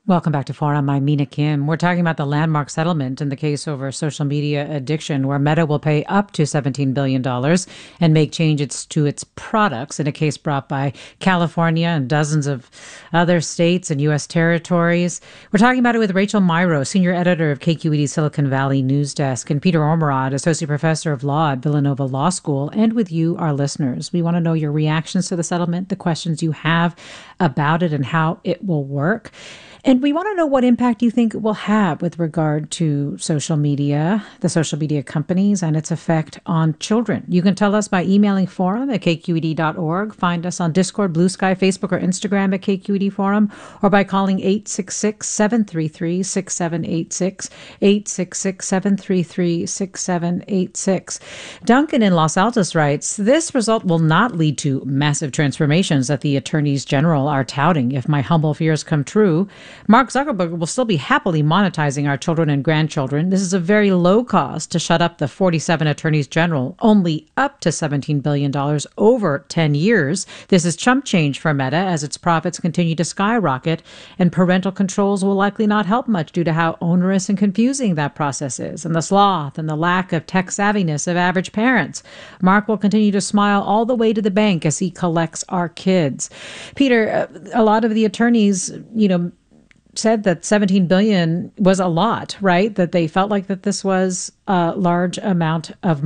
Welcome back to Forum. I'm Mina Kim. We're talking about the landmark settlement in the case over social media addiction, where Meta will pay up to $17 billion dollars and make changes to its products in a case brought by California and dozens of other states and U.S. territories. We're talking about it with Rachel Myrow, senior editor of KQED Silicon Valley News Desk, and Peter Ormerod, associate professor of law at Villanova Law School, and with you, our listeners. We want to know your reactions to the settlement, the questions you have about it, and how it will work. And we want to know what impact you think it will have with regard to social media, the social media companies, and its effect on children. You can tell us by emailing forum@kqed.org. Find us on Discord, Blue Sky, Facebook, or Instagram at KQED Forum, or by calling 866-733-6786, 866-733-6786. Duncan in Los Altos writes, this result will not lead to massive transformations that the attorneys general are touting if my humble fears come true. Mark Zuckerberg will still be happily monetizing our children and grandchildren. This is a very low cost to shut up the 47 attorneys general, only up to $17 billion over 10 years. This is chump change for Meta as its profits continue to skyrocket, and parental controls will likely not help much due to how onerous and confusing that process is, and the sloth and the lack of tech savviness of average parents. Mark will continue to smile all the way to the bank as he collects our kids. Peter, a lot of the attorneys, said that 17 billion was a lot, right? That they felt like that this was a large amount of